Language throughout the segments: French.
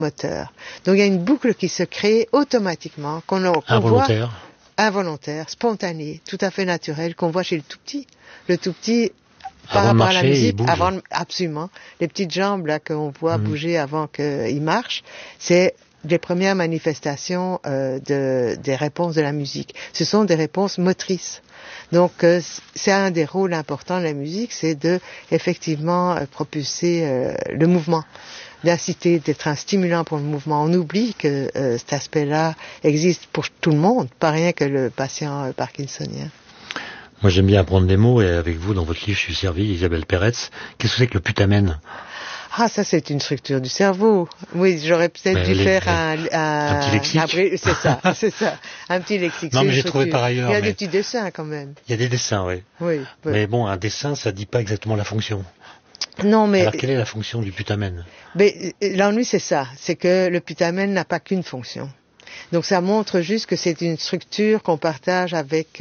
moteur. Donc il y a une boucle qui se crée automatiquement, qu'on involontaire. voit involontaire, spontanée, tout à fait naturelle, qu'on voit chez le tout petit. Le tout petit, par rapport à la musique, absolument, les petites jambes là qu'on voit bouger avant qu'il marche, c'est les premières manifestations des réponses de la musique. Ce sont des réponses motrices. Donc c'est un des rôles importants de la musique, c'est de effectivement propulser le mouvement, d'inciter, d'être un stimulant pour le mouvement. On oublie que cet aspect-là existe pour tout le monde, pas rien que le patient parkinsonien. Moi j'aime bien apprendre des mots, et avec vous dans votre livre je suis servi, Isabelle Peretz. Qu'est-ce que c'est que le putamen? Ah, ça c'est une structure du cerveau. Oui, j'aurais peut-être dû faire un petit lexique. C'est ça, un petit lexique. Non, mais j'ai trouvé par ailleurs. Il y a des petits dessins quand même. Il y a des dessins, oui. Oui. Mais bon, un dessin, ça dit pas exactement la fonction. Non, mais. Alors, quelle est la fonction du putamen? Mais l'ennui, c'est ça. C'est que le putamen n'a pas qu'une fonction. Donc ça montre juste que c'est une structure qu'on partage avec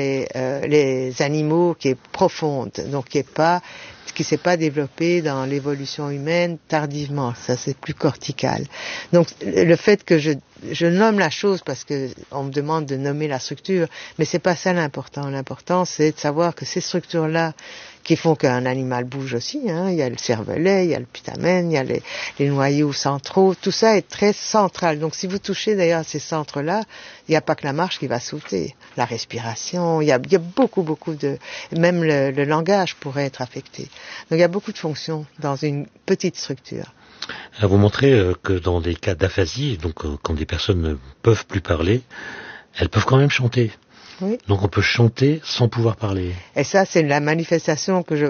les animaux, qui est profonde, donc qui s'est pas développée dans l'évolution humaine tardivement. Ça, c'est plus cortical. Donc le fait que je nomme la chose parce que on me demande de nommer la structure, mais c'est pas ça l'important. L'important, c'est de savoir que ces structures-là qui font qu'un animal bouge aussi, hein. Il y a le cervelet, il y a le putamen, il y a les noyaux centraux, tout ça est très central. Donc si vous touchez d'ailleurs à ces centres-là, il n'y a pas que la marche qui va sauter, la respiration, il y a beaucoup même le langage pourrait être affecté. Donc il y a beaucoup de fonctions dans une petite structure. Vous montrez que dans des cas d'aphasie, donc quand des personnes ne peuvent plus parler, elles peuvent quand même chanter. Oui. Donc on peut chanter sans pouvoir parler. Et ça, c'est la manifestation que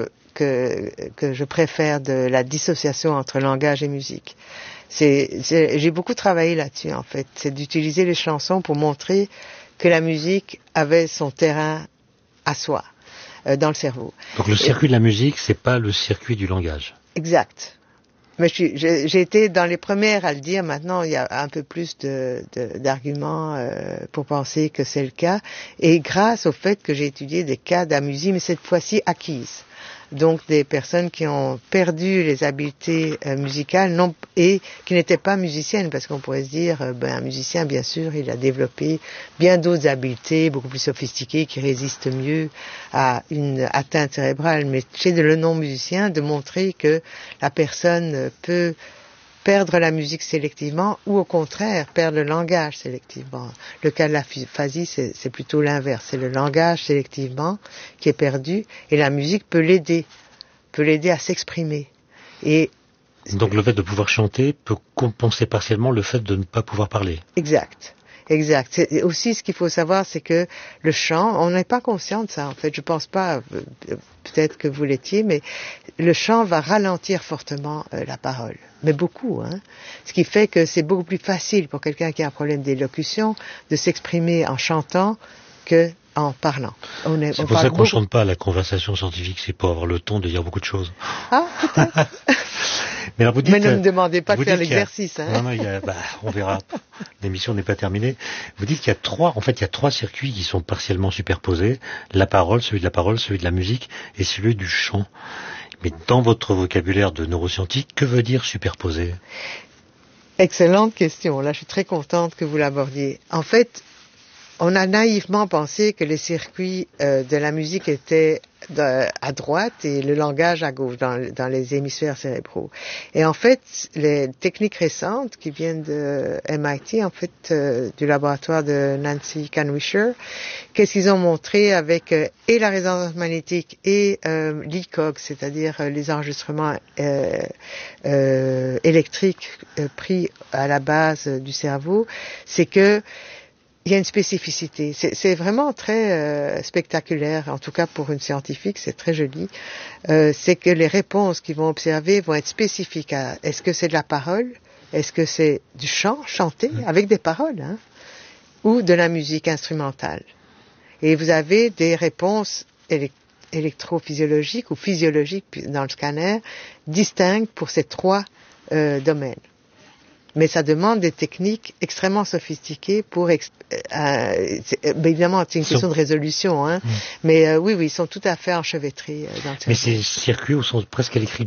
je préfère de la dissociation entre langage et musique. J'ai beaucoup travaillé là-dessus, en fait. C'est d'utiliser les chansons pour montrer que la musique avait son terrain à soi, dans le cerveau. Donc le circuit de la musique, c'est pas le circuit du langage. Exact. Mais j'ai été dans les premières à le dire. Maintenant, il y a un peu plus d'arguments pour penser que c'est le cas. Et grâce au fait que j'ai étudié des cas d'amusie, mais cette fois-ci acquises. Donc des personnes qui ont perdu les habiletés musicales et qui n'étaient pas musiciennes, parce qu'on pourrait se dire, un musicien, bien sûr, il a développé bien d'autres habiletés, beaucoup plus sophistiquées, qui résistent mieux à une atteinte cérébrale. Mais chez le non-musicien, de montrer que la personne peut perdre la musique sélectivement ou au contraire perdre le langage sélectivement. Le cas de l'aphasie, c'est plutôt l'inverse. C'est le langage sélectivement qui est perdu et la musique peut l'aider à s'exprimer. Et donc le fait de pouvoir chanter peut compenser partiellement le fait de ne pas pouvoir parler. Exact. C'est aussi ce qu'il faut savoir, c'est que le chant, on n'est pas conscient de ça en fait. Je pense pas, peut-être que vous l'étiez, mais le chant va ralentir fortement la parole, mais beaucoup. Hein. Ce qui fait que c'est beaucoup plus facile pour quelqu'un qui a un problème d'élocution de s'exprimer en chantant que en parlant. C'est pour ça qu'on ne chante pas à la conversation scientifique, c'est pour avoir le temps de dire beaucoup de choses. Ah, peut-être. Mais ne me demandez pas de faire l'exercice. Non, on verra. L'émission n'est pas terminée. Vous dites qu'il y a trois circuits qui sont partiellement superposés. La parole, celui de la musique et celui du chant. Mais dans votre vocabulaire de neuroscientique, que veut dire superposer? Excellente question. Là, je suis très contente que vous l'abordiez. En fait, on a naïvement pensé que les circuits de la musique étaient à droite et le langage à gauche dans les hémisphères cérébraux. Et en fait, les techniques récentes qui viennent de MIT, en fait, du laboratoire de Nancy Kanwisher, qu'est-ce qu'ils ont montré avec et la résonance magnétique et l'ECOG, c'est-à-dire les enregistrements électriques pris à la base du cerveau, c'est que il y a une spécificité. C'est vraiment très spectaculaire, en tout cas pour une scientifique, c'est très joli. C'est que les réponses qu'ils vont observer vont être spécifiques à est-ce que c'est de la parole, est-ce que c'est du chant, chanté, avec des paroles, hein, ou de la musique instrumentale. Et vous avez des réponses électrophysiologiques ou physiologiques dans le scanner distinctes pour ces trois domaines. Mais ça demande des techniques extrêmement sophistiquées pour évidemment c'est une question de résolution, hein. Mais oui, ils sont tout à fait enchevêtrés dans le cerveau. Mais ces circuits sont presque à l'écrit